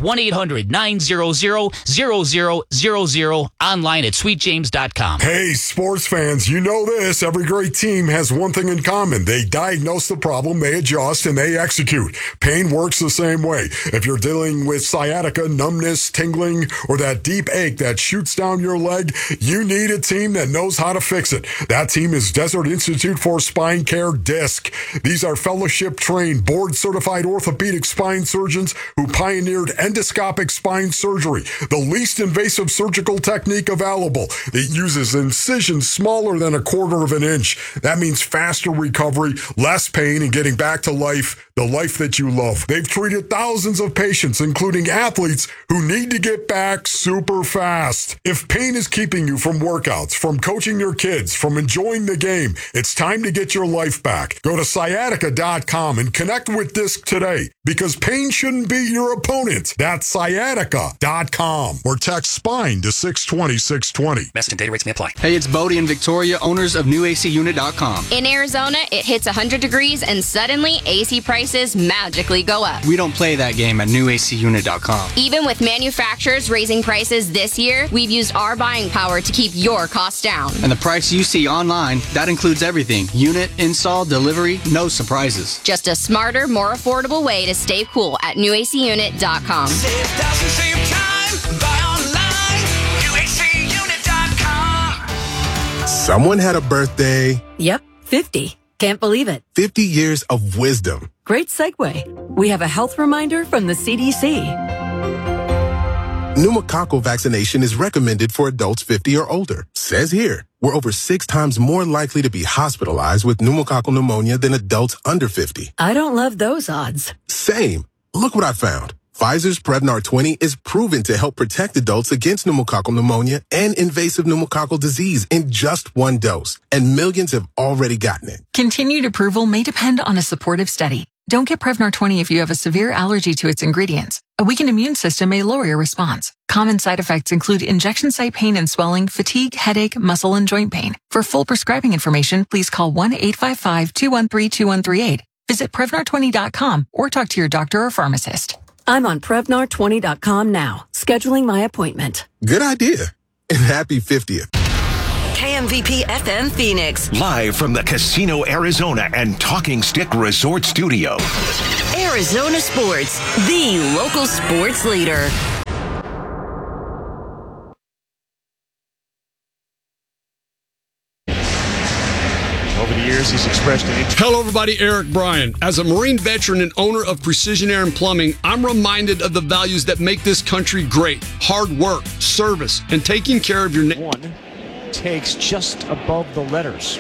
1-800-900-0000, online at sweetjames.com. Hey, sports fans, you know this. Every great team has one thing in common. They diagnose the problem, they adjust, and they execute. Pain works the same way. If you're dealing with sciatica, numbness, tingling, or that deep ache that shoots down your leg, you need a team that knows how to fix it. That team is Desert Institute for Spine Care, DISC. These are fellowship-trained, board-certified orthopedic spine surgeons who pioneered endoscopic spine surgery, the least invasive surgical technique available. It uses incisions smaller than 1/4 of an inch. That means faster recovery, less pain, and getting back to life, the life that you love. They've treated thousands of patients, including athletes who need to get back super fast. If pain is keeping you from workouts, from coaching your kids, from enjoying the game, it's time to get your life back. Go to sciatica.com and connect with DISC today, because pain shouldn't be your opponent. That's sciatica.com, or text SPINE to 620-620. Message and data rates may apply. Hey, it's Bodie and Victoria, owners of NewACUnit.com. In Arizona, it hits 100 degrees and suddenly AC prices magically go up. We don't play that game at NewACUnit.com. Even with manufacturers raising prices this year, we've used our buying power to keep your costs down. And the price you see online, that includes everything. Unit, install, delivery, no surprises. Just a smarter, more affordable way to stay cool at NewACUnit.com. Save thousands, save time, buy online, NewACUnit.com. Someone had a birthday. Yep, 50. Can't believe it. 50 years of wisdom. Great segue. We have a health reminder from the CDC. Pneumococcal vaccination is recommended for adults 50 or older. Says here, we're over 6 times more likely to be hospitalized with pneumococcal pneumonia than adults under 50. I don't love those odds. Same. Look what I found. Pfizer's Prevnar 20 is proven to help protect adults against pneumococcal pneumonia and invasive pneumococcal disease in just one dose, and millions have already gotten it. Continued approval may depend on a supportive study. Don't get Prevnar 20 if you have a severe allergy to its ingredients. A weakened immune system may lower your response. Common side effects include injection site pain and swelling, fatigue, headache, muscle, and joint pain. For full prescribing information, please call 1-855-213-2138. Visit Prevnar20.com or talk to your doctor or pharmacist. I'm on Prevnar20.com now, scheduling my appointment. Good idea. And happy 50th. KMVP FM Phoenix. Live from the Casino Arizona and Talking Stick Resort Studio. Arizona Sports, the local sports leader. Over the years, he's expressed an interest. Hello, everybody. Eric Bryan. As a Marine veteran and owner of Precision Air and Plumbing, I'm reminded of the values that make this country great. Hard work, service, and taking care of your One takes just above the letters.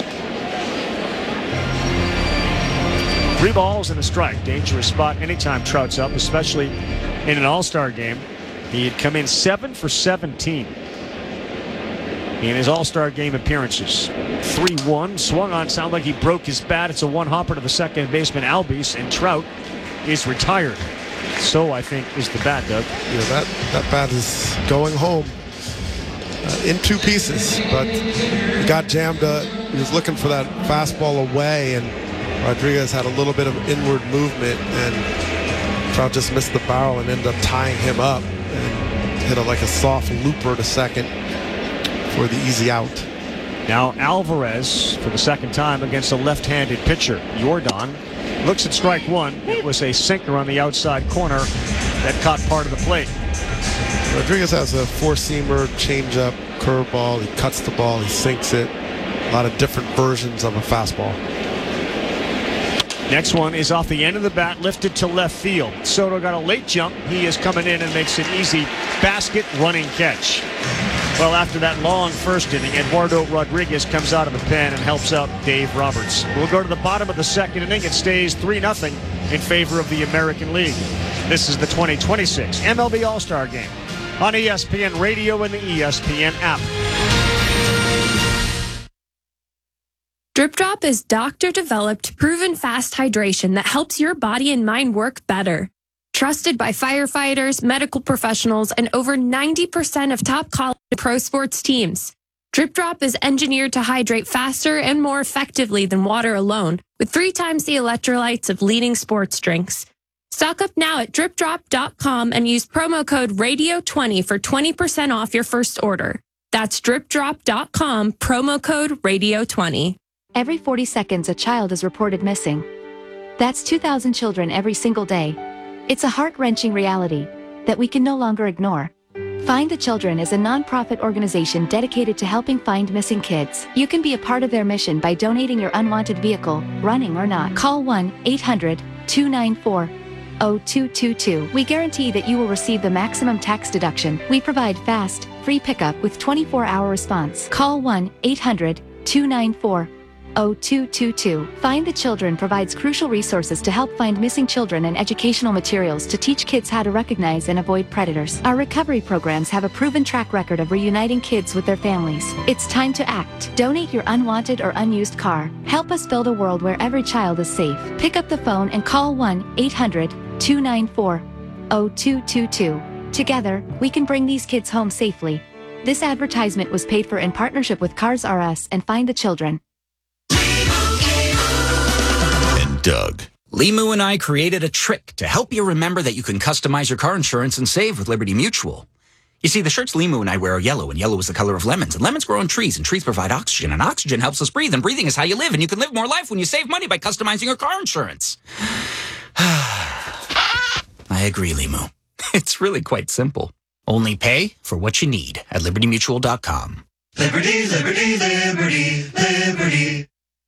3 balls and a strike. Dangerous spot anytime Trout's up, especially in an all-star game. He had come in 7 for 17 in his all-star game appearances. 3-1, swung on, sounded like he broke his bat. It's a one-hopper to the second baseman, Albies, and Trout is retired. So, I think, is the bat, Doug. Yeah, that bat is going home in 2 pieces, but he got jammed. He was looking for that fastball away, and Rodriguez had a little bit of inward movement, and Trout just missed the barrel and ended up tying him up and hit like a soft looper to second for the easy out. Now Alvarez for the second time against a left-handed pitcher. Jordan looks at strike one. It was a sinker on the outside corner that caught part of the plate. Rodriguez has a four-seamer, changeup, curveball. He cuts the ball, he sinks it. A lot of different versions of a fastball. Next one is off the end of the bat, lifted to left field. Soto got a late jump. He is coming in and makes an easy basket running catch. Well, after that long first inning, Eduardo Rodriguez comes out of the pen and helps out Dave Roberts. We'll go to the bottom of the second inning. It stays 3-0 in favor of the American League. This is the 2026 MLB All-Star Game on ESPN Radio and the ESPN app. Drip Drop is doctor-developed, proven fast hydration that helps your body and mind work better. Trusted by firefighters, medical professionals, and over 90% of top college and pro sports teams. Drip Drop is engineered to hydrate faster and more effectively than water alone, with 3 times the electrolytes of leading sports drinks. Stock up now at dripdrop.com and use promo code RADIO20 for 20% off your first order. That's dripdrop.com, promo code RADIO20. Every 40 seconds, a child is reported missing. That's 2,000 children every single day. It's a heart-wrenching reality that we can no longer ignore. Find the Children is a non-profit organization dedicated to helping find missing kids. You can be a part of their mission by donating your unwanted vehicle, running or not. Call 1-800-294-0222. We guarantee that you will receive the maximum tax deduction. We provide fast, free pickup with 24-hour response. Call 1-800-294-0222. Find the Children provides crucial resources to help find missing children and educational materials to teach kids how to recognize and avoid predators. Our recovery programs have a proven track record of reuniting kids with their families. It's time to act. Donate your unwanted or unused car. Help us build a world where every child is safe. Pick up the phone and call 1-800-294-0222. Together, we can bring these kids home safely. This advertisement was paid for in partnership with Cars R Us and Find the Children. Doug. Limu and I created a trick to help you remember that you can customize your car insurance and save with Liberty Mutual. You see, the shirts Limu and I wear are yellow, and yellow is the color of lemons, and lemons grow on trees, and trees provide oxygen, and oxygen helps us breathe, and breathing is how you live, and you can live more life when you save money by customizing your car insurance. I agree, Limu. It's really quite simple. Only pay for what you need at libertymutual.com. Liberty, liberty, liberty, liberty.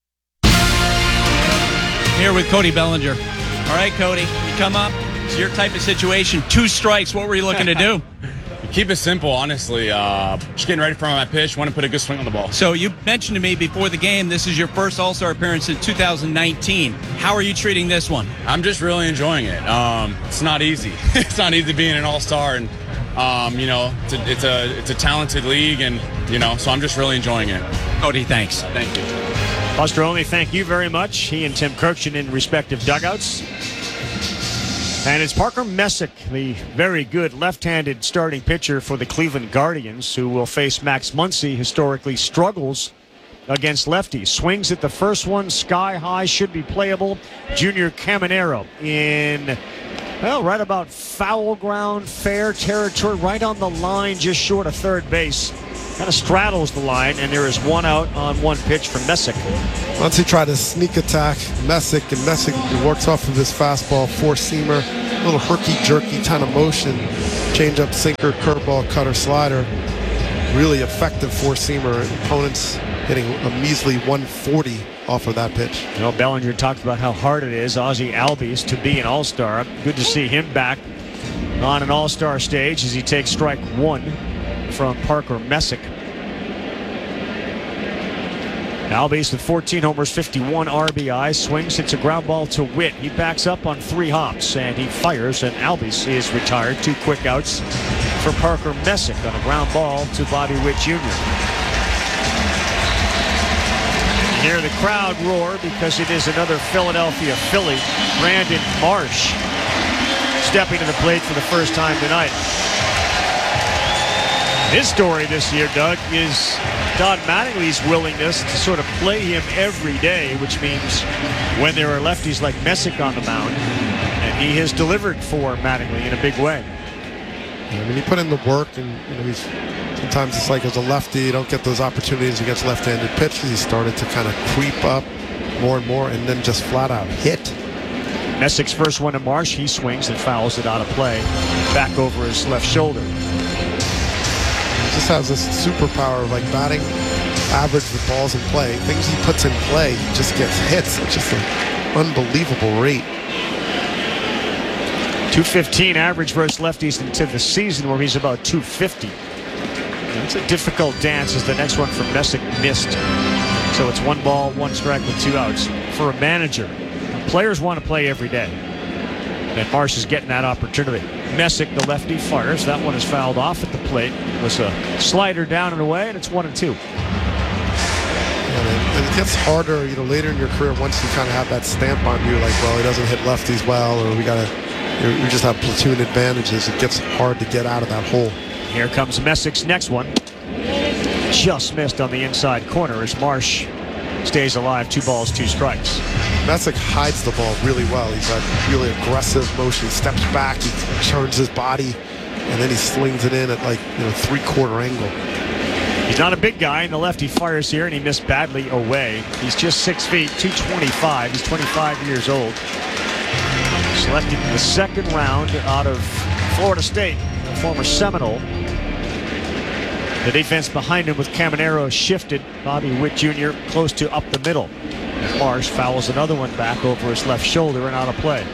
Here with Cody Bellinger. All right, Cody, you come up. It's your type of situation. 2 strikes. What were you looking to do? Keep it simple, honestly. Just getting ready for my pitch. Want to put a good swing on the ball. So you mentioned to me before the game, this is your first All-Star appearance in 2019. How are you treating this one? I'm just really enjoying it. It's not easy. It's not easy being an All-Star, and it's a talented league, and so I'm just really enjoying it. Cody, thanks. Thank you. Buster Olney, thank you very much. He and Tim Kirkchen in respective dugouts. And it's Parker Messick, the very good left-handed starting pitcher for the Cleveland Guardians, who will face Max Muncy, historically struggles against lefties. Swings at the first one, sky high, should be playable. Junior Caminero in, right about foul ground, fair territory, right on the line, just short of third base. Kind of straddles the line, and there is one out on one pitch from Messick. Once he tried to sneak attack Messick, and Messick works off of his fastball, four-seamer, a little herky-jerky kind of motion, change-up, sinker, curveball, cutter, slider. Really effective four-seamer. Opponents hitting a measly 140 off of that pitch. Bellinger talked about how hard it is, Ozzie Albies, to be an All-Star. Good to see him back on an All-Star stage as he takes strike one from Parker Messick. Albies with 14 homers, 51 RBI, swings, hits a ground ball to Witt. He backs up on 3 hops and he fires, and Albies is retired. 2 quick outs for Parker Messick on a ground ball to Bobby Witt Jr. You hear the crowd roar because it is another Philadelphia Philly, Brandon Marsh, stepping to the plate for the first time tonight. His story this year, Doug, is Don Mattingly's willingness to sort of play him every day, which means when there are lefties like Messick on the mound, and he has delivered for Mattingly in a big way. I mean, he put in the work, and he's sometimes it's like as a lefty, you don't get those opportunities against left-handed pitchers. He started to kind of creep up more and more, and then just flat out hit. Messick's first one to Marsh, he swings and fouls it out of play, back over his left shoulder. Just has this superpower of like batting average with balls in play. Things he puts in play, he just gets hits at just an unbelievable rate. 215 average versus lefties into the season, where he's about 250. It's a difficult dance as the next one from Messick missed. So it's 1 ball, 1 strike with 2 outs. For a manager, players want to play every day, and Marsh is getting that opportunity. Messick, the lefty, fires. That one is fouled off at the plate. It was a slider down and away, and it's 1-2. And it gets harder, later in your career once you kind of have that stamp on you, like, well, he doesn't hit lefties well, or we just have platoon advantages. It gets hard to get out of that hole. Here comes Messick's next one. Just missed on the inside corner as Marsh stays alive. 2 balls, 2 strikes. Messick hides the ball really well. He's got really aggressive motion. He steps back, he turns his body, and then he slings it in at 3/4 angle. He's not a big guy, and the lefty fires here, and he missed badly away. He's just 6 feet, 225. He's 25 years old. Selected in the 2nd round out of Florida State, a former Seminole. The defense behind him with Caminero shifted. Bobby Witt Jr. close to up the middle. And Marsh fouls another one back over his left shoulder and out of play.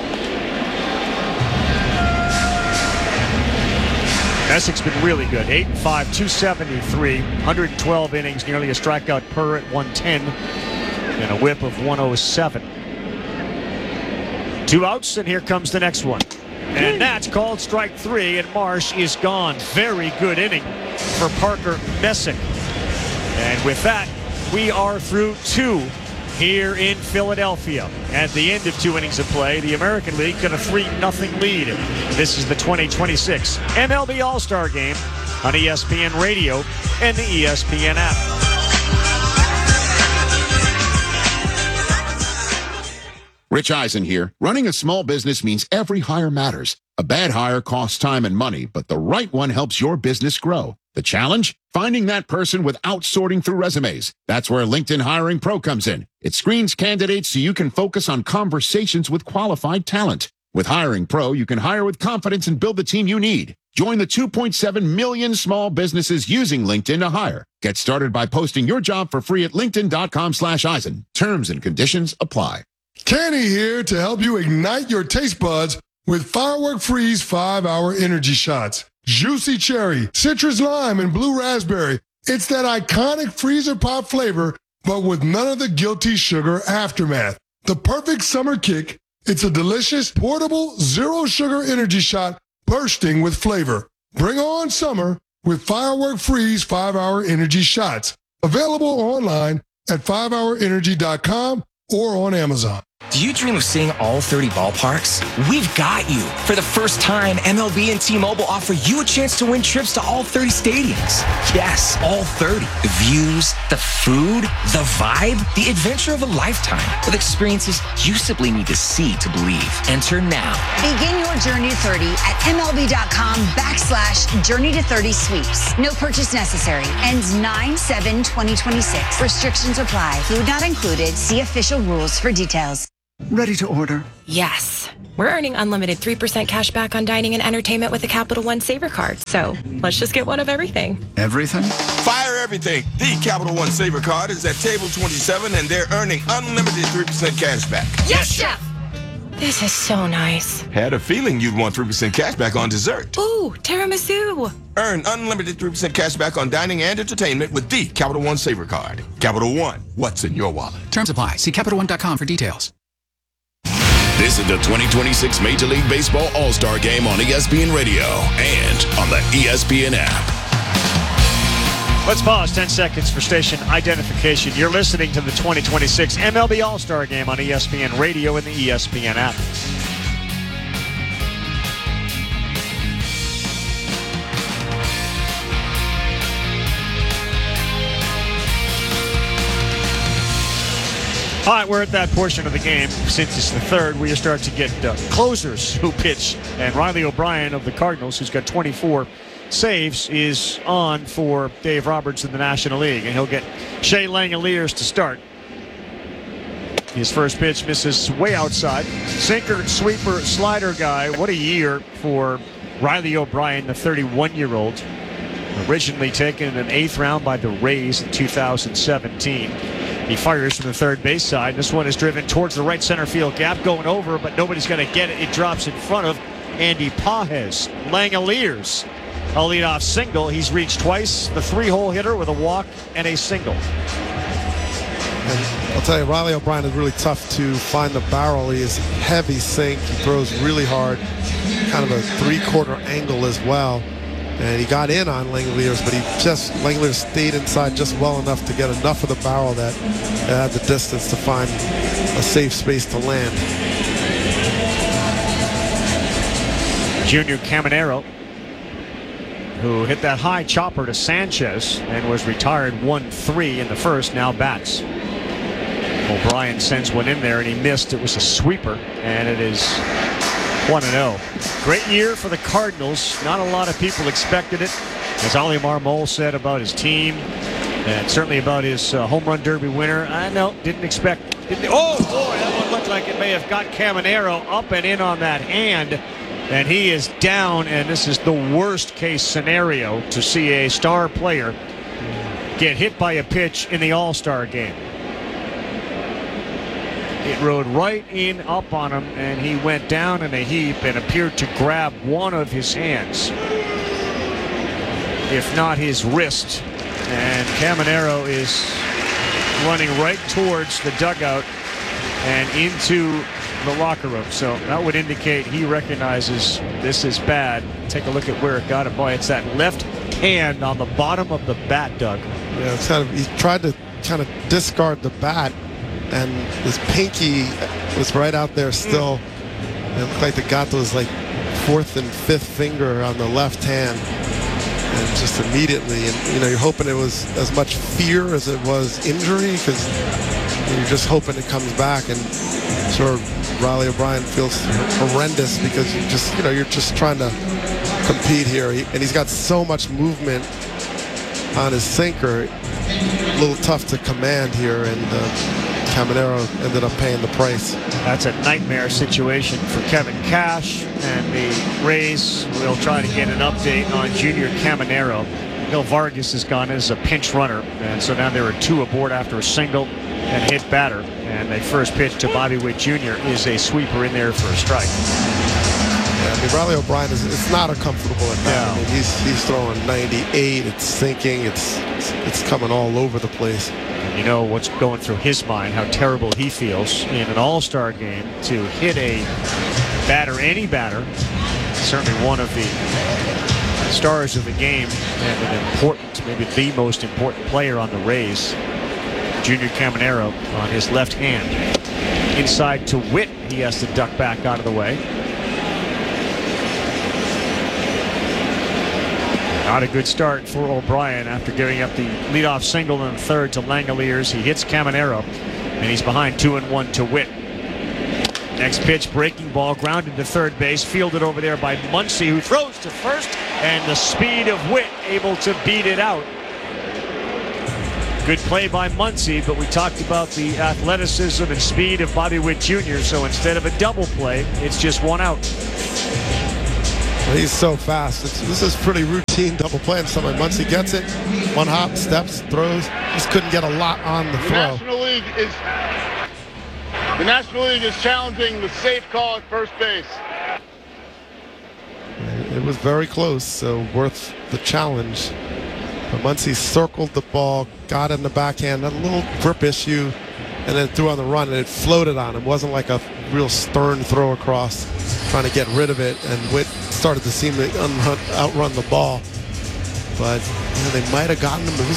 Messick's been really good. 8-5, 273, 112 innings, nearly a strikeout per at 110, and a whip of 107. 2 outs, and here comes the next one. And that's called strike 3, and Marsh is gone. Very good inning for Parker Messick. And with that, we are through 2 here in Philadelphia. At the end of 2 innings of play, the American League got a 3-0 lead. This is the 2026 MLB All-Star Game on ESPN Radio and the ESPN app. Rich Eisen here. Running a small business means every hire matters. A bad hire costs time and money, but the right one helps your business grow. The challenge? Finding that person without sorting through resumes. That's where LinkedIn Hiring Pro comes in. It screens candidates so you can focus on conversations with qualified talent. With Hiring Pro, you can hire with confidence and build the team you need. Join the 2.7 million small businesses using LinkedIn to hire. Get started by posting your job for free at linkedin.com/Eisen. Terms and conditions apply. Kenny here to help you ignite your taste buds with Firework Freeze 5-Hour Energy Shots. juicy cherry, citrus lime, and blue raspberry. It's that iconic freezer pop flavor, but with none of the guilty sugar aftermath. The perfect summer kick. It's a delicious, portable, zero-sugar energy shot bursting with flavor. Bring on summer with Firework Freeze 5-Hour Energy Shots. Available online at 5hourenergy.com or on Amazon. Do you dream of seeing all 30 ballparks? We've got you. For the first time, MLB and T-Mobile offer you a chance to win trips to all 30 stadiums. Yes, all 30. The views, the food, the vibe, the adventure of a lifetime with experiences you simply need to see to believe. Enter now. Begin your journey to 30 at MLB.com/Journey to 30 Sweeps. No purchase necessary. Ends 9/7/2026. Restrictions apply. Food not included. See official rules for details. Ready to order? Yes. We're earning unlimited 3% cash back on dining and entertainment with the Capital One Saver card. So let's just get one of everything. Everything? Fire everything. The Capital One Saver card is at table 27 and they're earning unlimited 3% cash back. Yes, Chef! This is so nice. Had a feeling you'd want 3% cash back on dessert. Ooh, tiramisu. Earn unlimited 3% cash back on dining and entertainment with the Capital One Saver card. Capital One, what's in your wallet? Terms apply. See CapitalOne.com for details. This is the 2026 Major League Baseball All-Star Game on ESPN Radio and on the ESPN app. Let's pause 10 seconds for station identification. You're listening to the 2026 MLB All-Star Game on ESPN Radio and the ESPN app. All right, we're at that portion of the game. Since it's the third, we start to get closers who pitch. And Riley O'Brien of the Cardinals, who's got 24 saves, is on for Dave Roberts in the National League. And he'll get Shea Langeliers to start. His first pitch misses way outside. Sinker, sweeper, slider guy. What a year for Riley O'Brien, the 31-year-old. Originally taken in an 8th round by the Rays in 2017. He fires from the third base side. This one is driven towards the right center field gap, going over, but nobody's going to get it. It drops in front of Andy Pages. Langeliers, a leadoff single. He's reached twice. The 3-hole hitter with a walk and a single. And I'll tell you, Riley O'Brien is really tough to find the barrel. He is heavy sink. He throws really hard, kind of a 3/4 angle as well. And he got in on Langeliers, but Langeliers stayed inside just well enough to get enough of the barrel that had the distance to find a safe space to land. Junior Caminero, who hit that high chopper to Sanchez and was retired 1-3 in the first, now bats. O'Brien sends one in there and he missed. It was a sweeper, and it is 1-0. Great year for the Cardinals. Not a lot of people expected it. As Ollie Marmol said about his team, and certainly about his home run derby winner, didn't expect. Oh boy, that one looked like it may have got Caminero up and in on that hand. And he is down, and this is the worst case scenario to see a star player get hit by a pitch in the All-Star game. It rode right in up on him, and he went down in a heap and appeared to grab one of his hands, if not his wrist. And Caminero is running right towards the dugout and into the locker room. So that would indicate he recognizes this is bad. Take a look at where it got him. Boy, it's that left hand on the bottom of the bat, Doug. Yeah, it's he tried to kind of discard the bat, and his pinky was right out there still. It looked like the gato was like 4th and 5th finger on the left hand. And just immediately, and you're hoping it was as much fear as it was injury, because you're just hoping it comes back. And sure, Riley O'Brien feels horrendous because you're just trying to compete here. And he's got so much movement on his sinker, a little tough to command here, and Caminero ended up paying the price. That's a nightmare situation for Kevin Cash, and the Rays will try to get an update on Junior Caminero. Bill Vargas has gone as a pinch runner, and so now there are 2 aboard after a single and hit batter. And the first pitch to Bobby Witt Jr. is a sweeper in there for a strike. I mean, Riley O'Brien it's not a comfortable at bat. I mean, he's throwing 98. It's sinking. It's coming all over the place. And you know what's going through his mind, how terrible he feels in an all-star game to hit a batter, any batter, certainly one of the stars of the game and an important, maybe the most important player on the Rays, Junior Caminero, on his left hand. Inside to Witt, he has to duck back out of the way. Not a good start for O'Brien after giving up the leadoff single in the third to Langeliers. He hits Caminero, and he's behind 2-1 to Witt. Next pitch, breaking ball, grounded to third base, fielded over there by Muncy, who throws to first, and the speed of Witt able to beat it out. Good play by Muncy, but we talked about the athleticism and speed of Bobby Witt Jr., so instead of a double play, it's just one out. Well, he's so fast. This is pretty routine double play, and somebody Muncy gets it, one hop, steps, throws. Just couldn't get a lot on the throw. The National League is challenging the safe call at first base. It was very close, so worth the challenge. But Muncy circled the ball, got in the backhand, a little grip issue, and then threw on the run, and it floated on him. It wasn't like a real stern throw across, trying to get rid of it, and Witt started to seem to outrun the ball. But they might have gotten him. It was